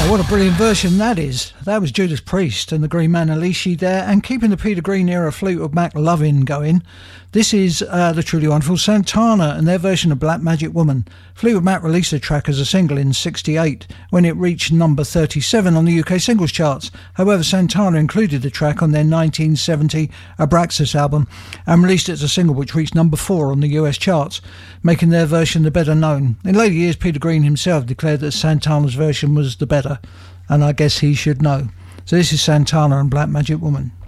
What a brilliant version that is. That was Judas Priest and the Green Man Alishi there, and keeping the Peter Green era Fleetwood Mac loving going. This is the truly wonderful Santana and their version of Black Magic Woman. Fleetwood Mac released the track as a single in '68 when it reached number 37 on the UK singles charts. However, Santana included the track on their 1970 Abraxas album and released it as a single which reached number 4 on the US charts, making their version the better known. In later years, Peter Green himself declared that Santana's version was the better, and I guess he should know. So this is Santana and Black Magic Woman.